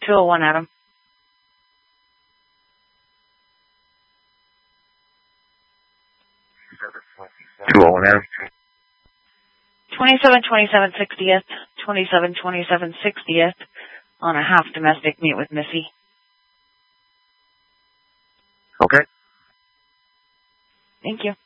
201, Adam. 201, Adam. 2727 60th, 2727 60th on a half domestic meet with Missy. Okay. Thank you.